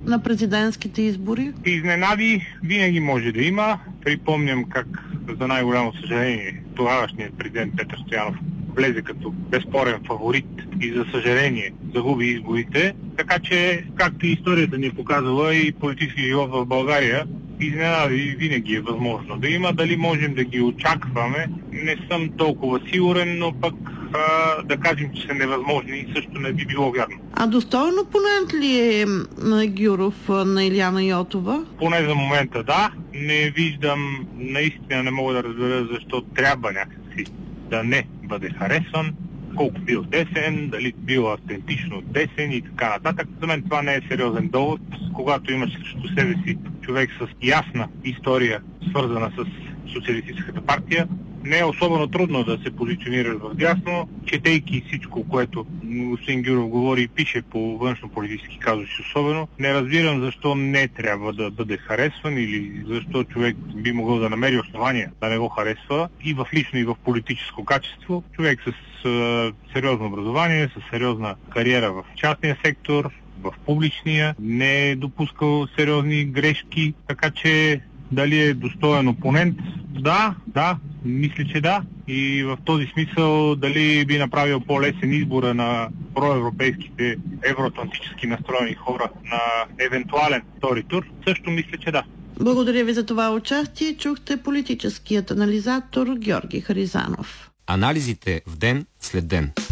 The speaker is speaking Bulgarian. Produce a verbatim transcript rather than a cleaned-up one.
на президентските избори? Изненади винаги може да има. Припомням как за най-голямо съжаление тогавашният президент Петър Стоянов влезе като безспорен фаворит и за съжаление загуби изборите. Така че, както и историята ни е показала и политически живот в България, изненади винаги е възможно да има. Дали можем да ги очакваме, не съм толкова сигурен, но пък а, да кажем, че са невъзможни, също не би било вярно. А достоен опонент ли е Гюров на Илияна Йотова? Поне за момента да. Не виждам, наистина не мога да разбера защо трябва някакси да не бъде харесван, колко бил десен, дали бил автентично десен и така нататък. За мен това не е сериозен довод. Когато имаш срещу себе си човек с ясна история, свързана с Социалистическата партия, не е особено трудно да се позиционира в дясно, четейки всичко, което господин Гюров говори и пише по външно-политически казуси особено. Не разбирам защо не трябва да бъде харесван или защо човек би могъл да намери основания да не го харесва и в лично и в политическо качество. Човек с е, сериозно образование, с сериозна кариера в частния сектор, в публичния, не е допускал сериозни грешки, така че дали е достоен опонент? Да, да, мисля, че да. И в този смисъл дали би направил по-лесен избора на проевропейските, евроатлантически настроени хора на евентуален втори тур? Също мисля, че да. Благодаря ви за това участие. Чухте политическият анализатор Георги Харизанов. Анализите в ден след ден.